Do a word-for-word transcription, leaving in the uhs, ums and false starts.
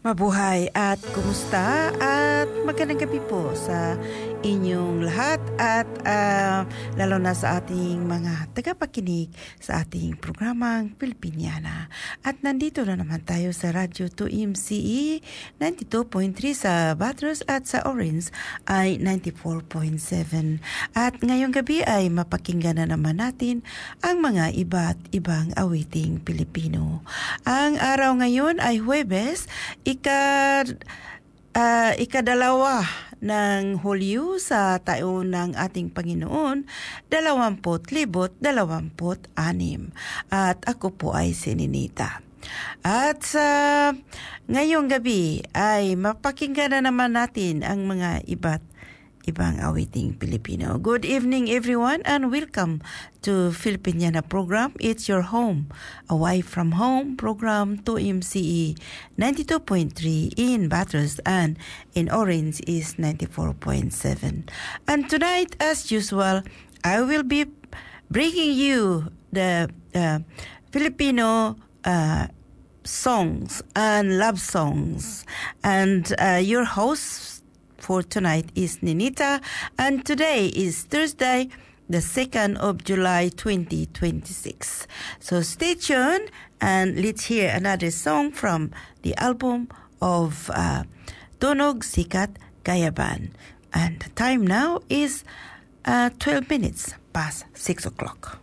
Mabuhay at kumusta at magandang gabi po sa inyong lahat at uh, lalo na sa ating mga tagapakinig sa ating programang Pilipiniana. At nandito na naman tayo sa Radyo two M C E ninety-two point three sa Bathurst at sa Orange ay ninety-four point seven. At ngayong gabi ay mapakinggan na naman natin ang mga iba't ibang awiting Pilipino. Ang araw ngayon ay Huwebes, ika uh, ikadalawa ng Hulyo sa taon ng ating Panginoon, dalawamput libot dalawamput anim. At ako po ay si Ninita. At sa ngayong gabi ay mapakinggan na naman natin ang mga iba't ibang awiting Pilipino. Good evening everyone and welcome to Filipiniana program. It's your home, away from home program two M C E ninety-two point three in Bathurst and in Orange is ninety-four point seven. And tonight, as usual, I will be bringing you the uh, Filipino uh, songs and love songs. And uh, your host for tonight is Ninita, and today is Thursday, the second of July, twenty twenty-six. So stay tuned and let's hear another song from the album of uh, Tunog Sikat Gayaban. And the time now is uh, twelve minutes past six o'clock.